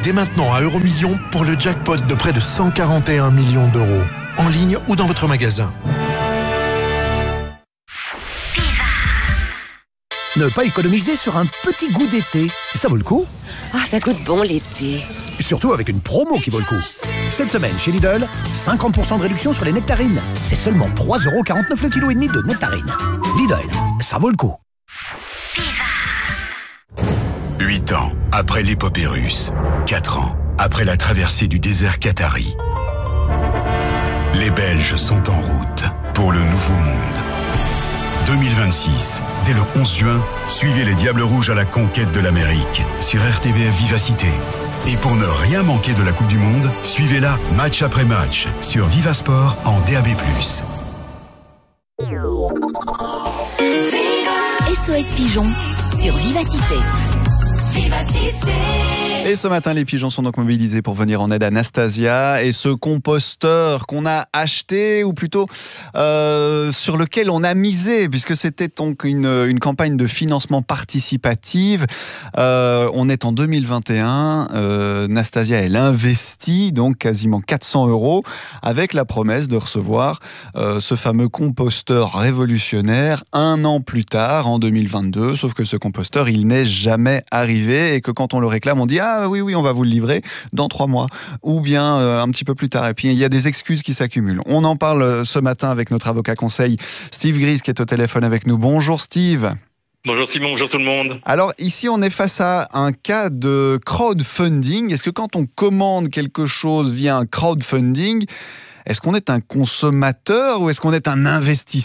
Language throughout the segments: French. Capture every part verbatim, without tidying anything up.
dès maintenant à Euromillions pour le jackpot de près de cent quarante et un millions d'euros. En ligne ou dans votre magasin. Ne pas économiser sur un petit goût d'été, ça vaut le coup. Ah, ça goûte bon l'été. Surtout avec une promo qui vaut le coup. Cette semaine chez Lidl, cinquante pour cent de réduction sur les nectarines. C'est seulement trois euros quarante-neuf le kilo et demi de nectarines. Lidl, ça vaut le coup. Huit ans après l'épopée russe, quatre ans après la traversée du désert qatari, les Belges sont en route pour le nouveau monde. deux mille vingt-six, dès le onze juin, suivez les Diables Rouges à la conquête de l'Amérique sur R T B F Vivacité. Et pour ne rien manquer de la Coupe du Monde, suivez-la match après match sur Vivasport en D A B plus. S O S Pigeon sur Vivacité. Vivacité. Et ce matin, les pigeons sont donc mobilisés pour venir en aide à Nastasia. Et ce composteur qu'on a acheté, ou plutôt euh, sur lequel on a misé, puisque c'était donc une, une campagne de financement participative. Euh, on est en deux mille vingt et un. Euh, Nastasia, elle investit donc quasiment quatre cents euros avec la promesse de recevoir euh, ce fameux composteur révolutionnaire un an plus tard, en deux mille vingt-deux. Sauf que ce composteur, il n'est jamais arrivé et que quand on le réclame, on dit « Ah oui, oui, on va vous le livrer dans trois mois. » Ou bien euh, un petit peu plus tard. Et puis, il y a des excuses qui s'accumulent. On en parle ce matin avec notre avocat conseil, Steve Gris, qui est au téléphone avec nous. Bonjour Steve. Bonjour Simon, bonjour tout le monde. Alors ici, on est face à un cas de crowdfunding. Est-ce que quand on commande quelque chose via un crowdfunding, est-ce qu'on est un consommateur ou est-ce qu'on est un investisseur ?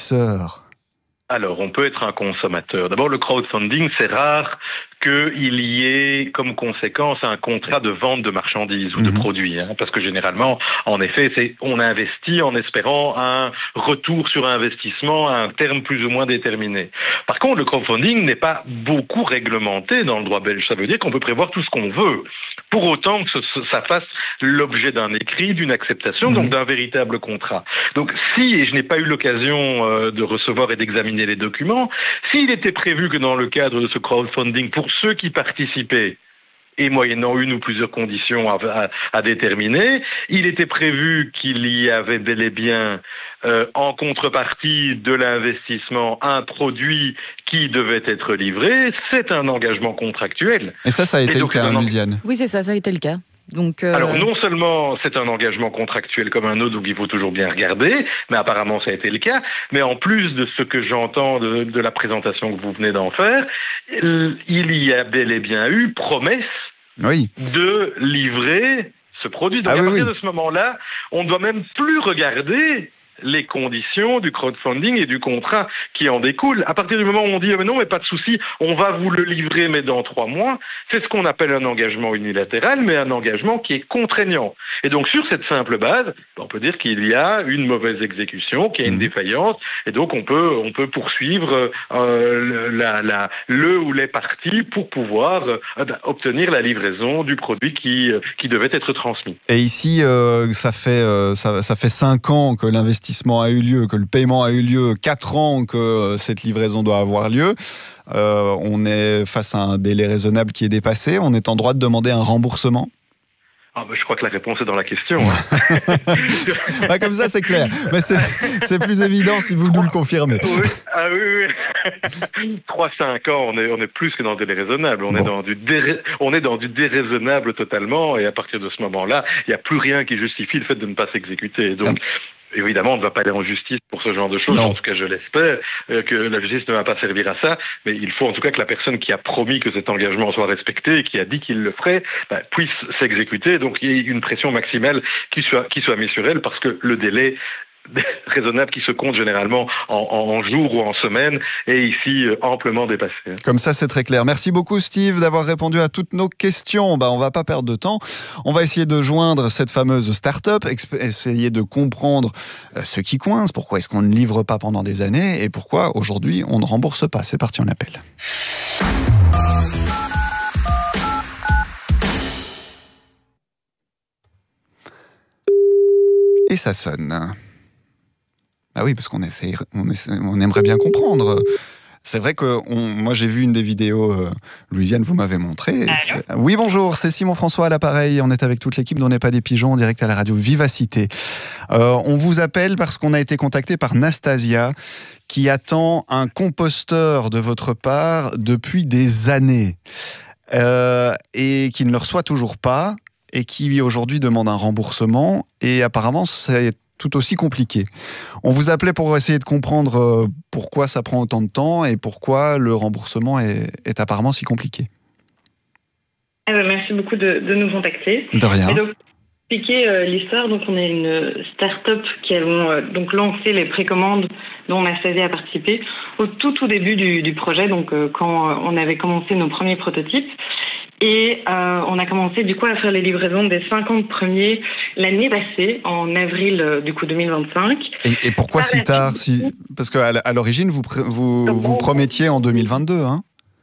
Alors, on peut être un consommateur. D'abord, le crowdfunding, c'est rare qu'il y ait comme conséquence un contrat de vente de marchandises ou de mmh. produits, hein, parce que généralement, en effet, c'est on investit en espérant un retour sur investissement à un terme plus ou moins déterminé. Par contre, le crowdfunding n'est pas beaucoup réglementé dans le droit belge. Ça veut dire qu'on peut prévoir tout ce qu'on veut, pour autant que ce, ce, ça fasse l'objet d'un écrit, d'une acceptation, mmh. donc d'un véritable contrat. Donc, si, et je n'ai pas eu l'occasion euh, de recevoir et d'examiner les documents, s'il était prévu que dans le cadre de ce crowdfunding, pour ceux qui participaient, et moyennant une ou plusieurs conditions à, à, à déterminer, il était prévu qu'il y avait bel et bien, euh, en contrepartie de l'investissement, un produit qui devait être livré. C'est un engagement contractuel. Et ça, ça a été le cas, hein, Lusiane ? Oui, c'est ça, ça a été le cas. Donc, euh... Alors, non seulement c'est un engagement contractuel comme un autre, donc il faut toujours bien regarder, mais apparemment ça a été le cas, mais en plus de ce que j'entends de, de la présentation que vous venez d'en faire, il y a bel et bien eu promesse oui. de livrer ce produit. Donc, ah, à oui, partir oui. de ce moment-là, on ne doit même plus regarder les conditions du crowdfunding et du contrat qui en découlent. À partir du moment où on dit oh, « mais non, mais pas de souci, on va vous le livrer, mais dans trois mois », c'est ce qu'on appelle un engagement unilatéral, mais un engagement qui est contraignant. Et donc, sur cette simple base, on peut dire qu'il y a une mauvaise exécution, qu'il y a une défaillance, et donc on peut, on peut poursuivre euh, la, la, le ou les parties pour pouvoir euh, obtenir la livraison du produit qui, euh, qui devait être transmis. Et ici, euh, ça fait, euh, ça, ça fait cinq ans que l'investissement a eu lieu, que le paiement a eu lieu, quatre ans que cette livraison doit avoir lieu. Euh, on est face à un délai raisonnable qui est dépassé. On est en droit de demander un remboursement ? Ah ben je crois que la réponse est dans la question. Hein. Bah comme ça, c'est clair. Mais c'est, c'est plus évident si vous nous le confirmez. Oui, ah oui, oui. trois à cinq ans, on est, on est plus que dans le délai raisonnable. On, bon. est dans du déré... on est dans du déraisonnable totalement. Et à partir de ce moment-là, il n'y a plus rien qui justifie le fait de ne pas s'exécuter. Donc, évidemment, on ne va pas aller en justice pour ce genre de choses. Non. En tout cas, je l'espère, euh, que la justice ne va pas servir à ça. Mais il faut en tout cas que la personne qui a promis que cet engagement soit respecté et qui a dit qu'il le ferait, bah, puisse s'exécuter. Donc, il y ait une pression maximale qui soit, qui soit mise sur elle, parce que le délai raisonnable qui se compte généralement en, en jours ou en semaines est ici amplement dépassé. Comme ça, c'est très clair. Merci beaucoup Steve d'avoir répondu à toutes nos questions. Bah, on va pas perdre de temps. On va essayer de joindre cette fameuse start-up, exp- essayer de comprendre ce qui coince, pourquoi est-ce qu'on ne livre pas pendant des années et pourquoi aujourd'hui on ne rembourse pas. C'est parti, on appelle. Et ça sonne. Ah oui, parce qu'on essaie, on, essaie, on aimerait bien comprendre C'est vrai que on, moi j'ai vu une des vidéos, euh, Louisiane, vous m'avez montré. Oui, bonjour, c'est Simon François à l'appareil. On est avec toute l'équipe d'On n'est pas des pigeons en direct à la radio Vivacité. Euh, on vous appelle parce qu'on a été contacté par Nastasia qui attend un composteur de votre part depuis des années euh, et qui ne le reçoit toujours pas et qui aujourd'hui demande un remboursement et apparemment c'est tout aussi compliqué. On vous appelait pour essayer de comprendre pourquoi ça prend autant de temps et pourquoi le remboursement est, est apparemment si compliqué. Eh ben, merci beaucoup de, de nous contacter. De rien. Et donc, pour expliquer euh, l'histoire, donc on est une start-up qui avons euh, donc lancé les précommandes dont Nastasia a participé au tout tout début du, du projet, donc euh, quand euh, on avait commencé nos premiers prototypes. Et euh, on a commencé du coup à faire les livraisons des cinquante premiers l'année passée, en avril euh, du coup deux mille vingt-cinq. Et, et pourquoi si tard si... Parce qu'à à l'origine, vous, vous, vous promettiez en deux mille vingt-deux, hein?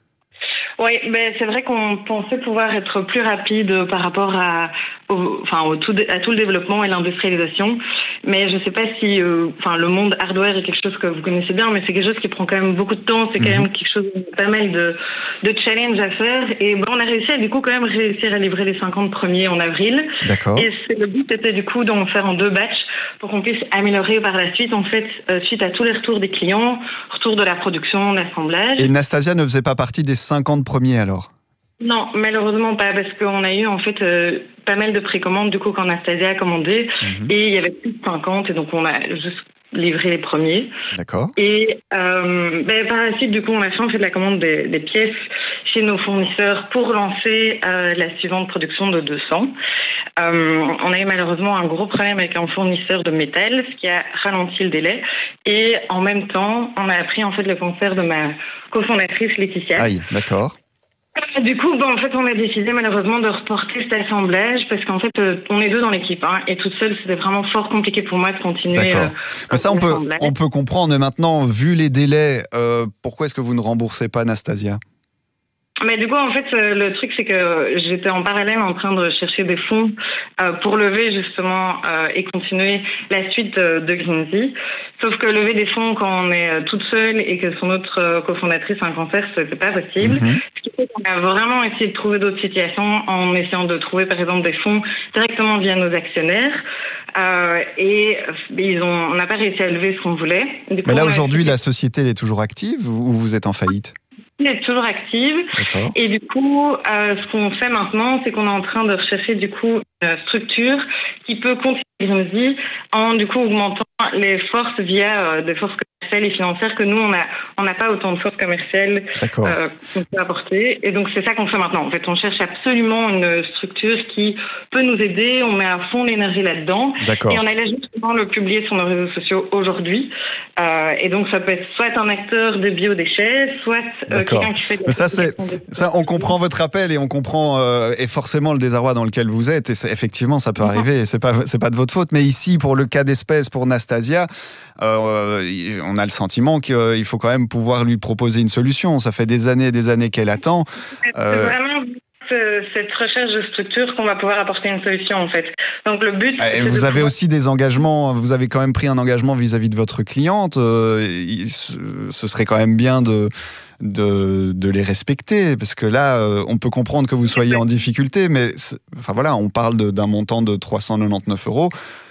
Oui, ben c'est vrai qu'on pensait pouvoir être plus rapide par rapport à, au, enfin, au tout, à tout le développement et l'industrialisation. Mais je ne sais pas si, euh, enfin, le monde hardware est quelque chose que vous connaissez bien, mais c'est quelque chose qui prend quand même beaucoup de temps. C'est quand mmh. même quelque chose, pas mal de, de challenge à faire. Et bon, on a réussi à du coup quand même réussir à livrer les cinquante premiers en avril. D'accord. Et le but était du coup d'en faire en deux batchs pour qu'on puisse améliorer par la suite, en fait, euh, suite à tous les retours des clients, retour de la production, l'assemblage. Et Nastasia ne faisait pas partie des cinquante premiers alors? Non, malheureusement pas, parce qu'on a eu en fait euh, pas mal de précommandes du coup quand Nastasia a commandé, mmh. et il y avait plus de cinquante, et donc on a juste livré les premiers. D'accord. Et euh, ben, par la suite, du coup, on a fait en fait la commande des, des pièces chez nos fournisseurs pour lancer euh, la suivante production de deux cents. Euh, on a eu malheureusement un gros problème avec un fournisseur de métal, ce qui a ralenti le délai. Et en même temps, on a appris en fait le cancer de ma cofondatrice Laetitia. Aïe, d'accord. Du coup, bon, en fait, on a décidé malheureusement de reporter cet assemblage parce qu'en fait, euh, on est deux dans l'équipe, hein, et toute seule, c'était vraiment fort compliqué pour moi de continuer. D'accord. Euh, Mais ça, on peut, on peut comprendre. Mais maintenant, vu les délais, euh, pourquoi est-ce que vous ne remboursez pas Nastasia ? Mais du coup, en fait, euh, le truc, c'est que j'étais en parallèle en train de chercher des fonds euh, pour lever justement euh, et continuer la suite de, de Greensy. Sauf que lever des fonds quand on est euh, toute seule et que son autre euh, cofondatrice a un cancer, c'était pas possible. Mm-hmm. Ce qui fait qu'on a vraiment essayé de trouver d'autres situations en essayant de trouver, par exemple, des fonds directement via nos actionnaires. Euh, et ils ont, on n'a pas réussi à lever ce qu'on voulait. Du coup, Mais là, aujourd'hui, essayé... la société, elle est toujours active ou vous êtes en faillite ? Elle est toujours active. D'accord. Et du coup, euh, ce qu'on fait maintenant, c'est qu'on est en train de rechercher du coup une structure qui peut continuer Greensy en du coup augmentant les forces via euh, des forces commerciales et financières que nous on a on n'a pas autant de forces commerciales euh, qu'on peut apporter. Et donc c'est ça qu'on fait maintenant. En fait, on cherche absolument une structure qui peut nous aider. On met à fond l'énergie là-dedans. D'accord. Et on allait justement le publier sur nos réseaux sociaux aujourd'hui. Euh, et donc ça peut être soit un acteur de biodéchets, soit euh, quelqu'un qui fait. De ça c'est ça. On comprend votre appel et on comprend euh, et forcément le désarroi dans lequel vous êtes. Et effectivement, ça peut arriver. Et c'est pas c'est pas de votre faute. Mais ici, pour le cas d'espèce, pour Nastasia, euh, on a le sentiment qu'il faut quand même pouvoir lui proposer une solution. Ça fait des années et des années qu'elle attend. C'est euh... vraiment cette recherche de structure qu'on va pouvoir apporter une solution, en fait. Donc le but. Et vous avez pouvoir... aussi des engagements. Vous avez quand même pris un engagement vis-à-vis de votre cliente. Euh, ce serait quand même bien de. De, de les respecter, parce que là, euh, on peut comprendre que vous soyez en difficulté, mais enfin voilà, on parle de, d'un montant de trois cent quatre-vingt-dix-neuf euros.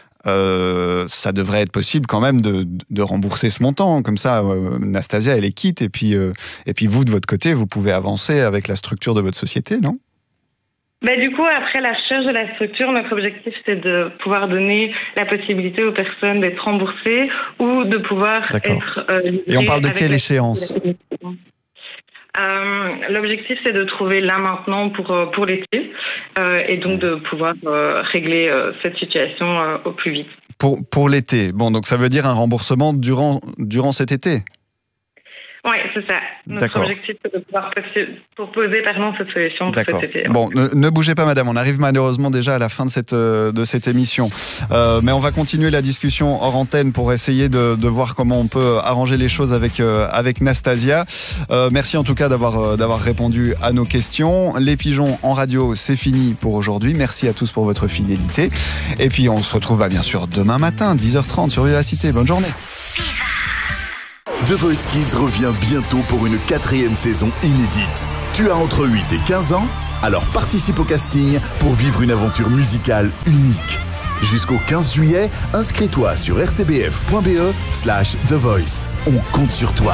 Euh, ça devrait être possible quand même de, de rembourser ce montant. Comme ça, euh, Nastasia, elle est quitte, et puis, euh, et puis vous, de votre côté, vous pouvez avancer avec la structure de votre société, non ? Ben, du coup, après la recherche de la structure, notre objectif, c'est de pouvoir donner la possibilité aux personnes d'être remboursées ou de pouvoir D'accord. être euh, livrées. Et on parle de quelle échéance ? Euh, l'objectif, c'est de trouver là maintenant pour pour l'été euh, et donc de pouvoir euh, régler euh, cette situation euh, au plus vite. Pour pour l'été, bon, donc ça veut dire un remboursement durant durant cet été. Oui, c'est ça. Notre D'accord. objectif, c'est de pouvoir proposer pardon, cette solution pour D'accord. cet été. Bon, ne, ne bougez pas, madame. On arrive malheureusement déjà à la fin de cette, de cette émission. Euh, mais on va continuer la discussion hors antenne pour essayer de, de voir comment on peut arranger les choses avec, euh, avec Nastasia. Euh, merci en tout cas d'avoir, euh, d'avoir répondu à nos questions. Les pigeons en radio, c'est fini pour aujourd'hui. Merci à tous pour votre fidélité. Et puis, on se retrouve bah, bien sûr demain matin, dix heures trente sur Vivacité. Bonne journée. The Voice Kids revient bientôt pour une quatrième saison inédite. Tu as entre huit et quinze ans? Alors participe au casting pour vivre une aventure musicale unique. Jusqu'au quinze juillet, inscris-toi sur r t b f point b e slash The Voice. On compte sur toi.